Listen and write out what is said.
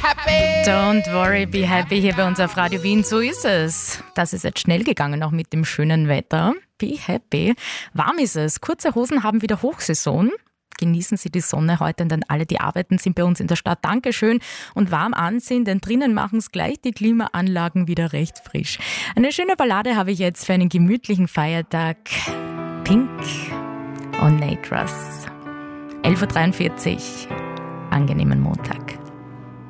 happy. Don't worry, be happy hier bei uns auf Radio Wien. So ist es. Das ist jetzt schnell gegangen, auch mit dem schönen Wetter. Be happy. Warm ist es. Kurze Hosen haben wieder Hochsaison. Genießen Sie die Sonne heute und dann alle, die arbeiten, sind bei uns in der Stadt. Dankeschön und warm anziehen, denn drinnen machen es gleich die Klimaanlagen wieder recht frisch. Eine schöne Ballade habe ich jetzt für einen gemütlichen Feiertag. Pink und Nate Russ. 11.43 Uhr. Angenehmen Montag.